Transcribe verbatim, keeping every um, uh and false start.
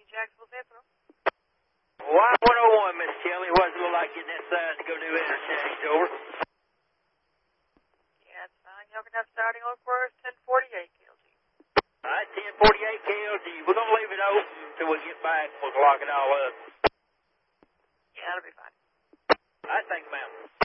Jacksonville Central. Y one oh one, Miss Kelly. What's it look like getting that sign to go do interchange? Over. Yeah, it's fine. Y'all can have starting on for us ten forty-eight K L G. All right, ten forty-eight K L G. We're going to leave it open until we get back. We'll lock it all up. Yeah, that'll be fine. All right, thanks, ma'am.